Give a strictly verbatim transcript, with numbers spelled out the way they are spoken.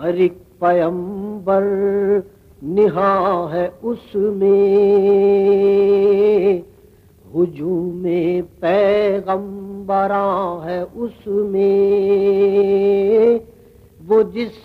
हर एक पैगंबर निहा है उसमें, हुजूम पैगंबरा है उसमें। वो जिस